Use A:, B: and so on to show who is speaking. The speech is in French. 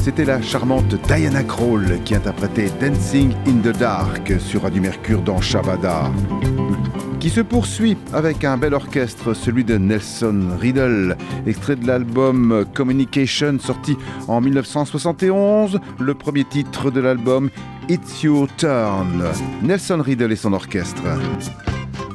A: C'était la charmante Diana Krall qui interprétait Dancing in the Dark sur Radio Mercure dans Shabada. Qui se poursuit avec un bel orchestre, celui de Nelson Riddle, extrait de l'album Communication sorti en 1971, le premier titre de l'album It's Your Turn. Nelson Riddle et son orchestre.